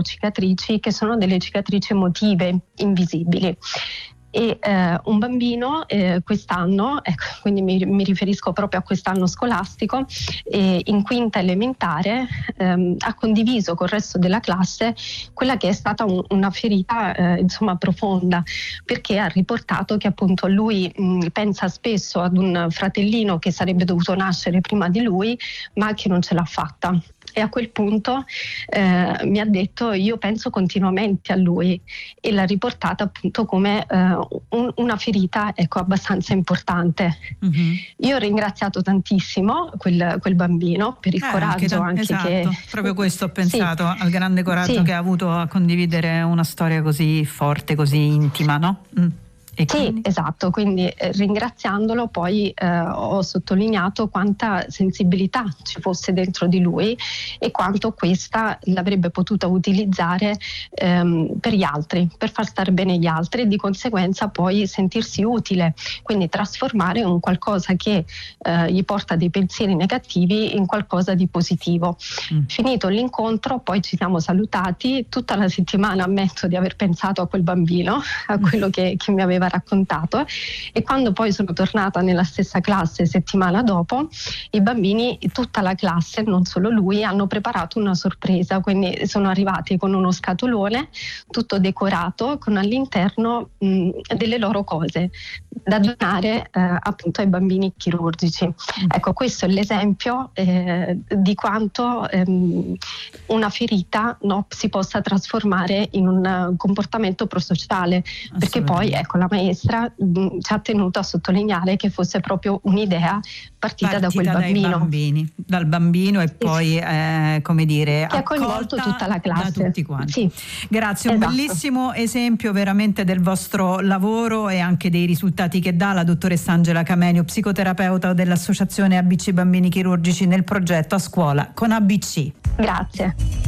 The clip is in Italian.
cicatrici che sono delle cicatrici emotive, invisibili. E un bambino quest'anno, ecco, quindi mi riferisco proprio a quest'anno scolastico, in quinta elementare ha condiviso col resto della classe quella che è stata una ferita insomma profonda, perché ha riportato che appunto lui pensa spesso ad un fratellino che sarebbe dovuto nascere prima di lui ma che non ce l'ha fatta. E a quel punto mi ha detto: io penso continuamente a lui, e l'ha riportata appunto come una ferita, ecco, abbastanza importante. Mm-hmm. Io ho ringraziato tantissimo quel bambino per il coraggio anche esatto, che... proprio questo ho pensato, sì, al grande coraggio che ha avuto a condividere una storia così forte, così intima, no? Sì, esatto, quindi ringraziandolo poi ho sottolineato quanta sensibilità ci fosse dentro di lui e quanto questa l'avrebbe potuta utilizzare per gli altri, per far stare bene gli altri e di conseguenza poi sentirsi utile, quindi trasformare un qualcosa che gli porta dei pensieri negativi in qualcosa di positivo. Finito l'incontro poi ci siamo salutati, tutta la settimana ammetto di aver pensato a quel bambino, a quello che mi aveva raccontato, e quando poi sono tornata nella stessa classe settimana dopo, i bambini, tutta la classe, non solo lui, hanno preparato una sorpresa, quindi sono arrivati con uno scatolone tutto decorato con all'interno delle loro cose da donare appunto ai bambini chirurgici. Ecco, questo è l'esempio di quanto una ferita, no, si possa trasformare in un comportamento prosociale, perché poi ecco la maestra ci ha tenuto a sottolineare che fosse proprio un'idea partita da quel bambino. Dal bambino e poi come dire, che ha coinvolto tutta la classe, da tutti quanti. Sì. Grazie, esatto. Un bellissimo esempio veramente del vostro lavoro e anche dei risultati che dà la dottoressa Angela Camenio, psicoterapeuta dell'associazione ABC Bambini Chirurgici nel progetto A Scuola con ABC. Grazie.